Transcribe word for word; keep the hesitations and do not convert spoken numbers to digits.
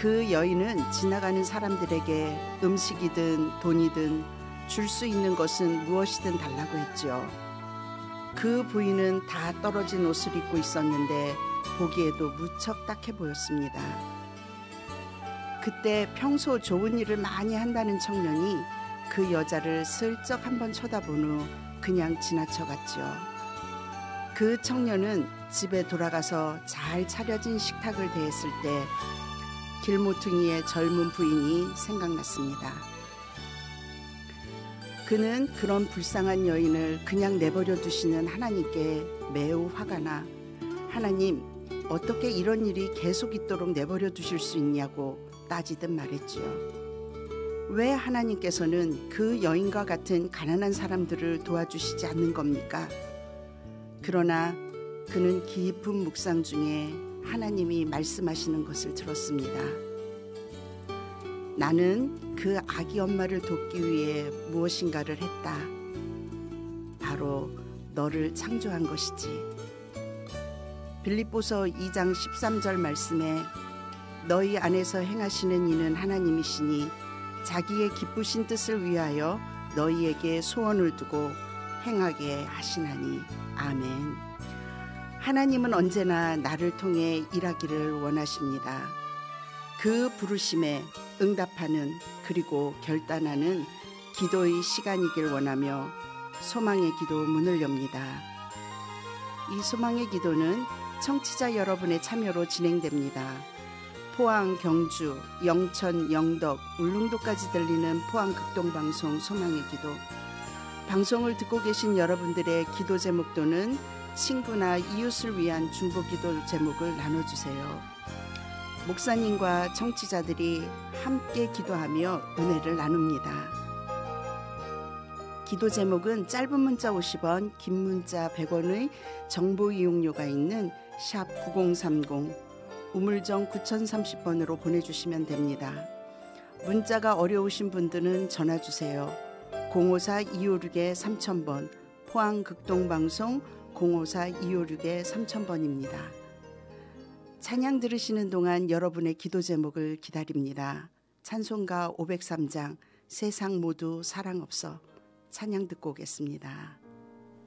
그 여인은 지나가는 사람들에게 음식이든 돈이든 줄 수 있는 것은 무엇이든 달라고 했죠. 그 부인은 다 떨어진 옷을 입고 있었는데 보기에도 무척 딱해 보였습니다. 그때 평소 좋은 일을 많이 한다는 청년이 그 여자를 슬쩍 한번 쳐다본 후 그냥 지나쳐갔죠. 그 청년은 집에 돌아가서 잘 차려진 식탁을 대했을 때 길모퉁이의 젊은 부인이 생각났습니다. 그는 그런 불쌍한 여인을 그냥 내버려 두시는 하나님께 매우 화가 나, 하나님, 어떻게 이런 일이 계속 있도록 내버려 두실 수 있냐고 따지듯 말했지요. 왜 하나님께서는 그 여인과 같은 가난한 사람들을 도와주시지 않는 겁니까? 그러나 그는 깊은 묵상 중에 하나님이 말씀하시는 것을 들었습니다. 나는 그 아기 엄마를 돕기 위해 무엇인가를 했다. 바로 너를 창조한 것이지. 빌립보서 이 장 십삼 절 말씀에 너희 안에서 행하시는 이는 하나님이시니 자기의 기쁘신 뜻을 위하여 너희에게 소원을 두고 행하게 하시나니. 아멘. 하나님은 언제나 나를 통해 일하기를 원하십니다. 그 부르심에 응답하는 그리고 결단하는 기도의 시간이길 원하며 소망의 기도 문을 엽니다. 이 소망의 기도는 청취자 여러분의 참여로 진행됩니다. 포항, 경주, 영천, 영덕, 울릉도까지 들리는 포항 극동방송 소망의 기도. 방송을 듣고 계신 여러분들의 기도 제목 또는 친구나 이웃을 위한 중보기도 제목을 나눠주세요. 목사님과 청취자들이 함께 기도하며 은혜를 나눕니다. 기도 제목은 짧은 문자 오십 원, 긴 문자 백 원의 정보 이용료가 있는 샵 구공삼공, 우물정 구공삼공 번으로 보내주시면 됩니다. 문자가 어려우신 분들은 전화주세요. 공오사 이오육 삼천 번, 포항 극동방송 공오사 이오육 삼천 번입니다. 찬양 들으시는 동안 여러분의 기도 제목을 기다립니다. 찬송가 오백삼 장 세상 모두 사랑 없어 찬양 듣고 오겠습니다.